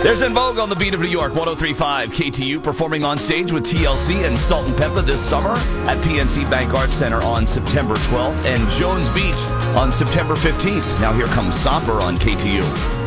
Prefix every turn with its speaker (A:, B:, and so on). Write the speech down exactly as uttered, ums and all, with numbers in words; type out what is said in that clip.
A: There's En Vogue on the beat of New York, one oh three point five K T U, performing on stage with T L C and Salt and Peppa this summer at P N C Bank Arts Center on September twelfth and Jones Beach on September fifteenth. Now here comes Somber on K T U.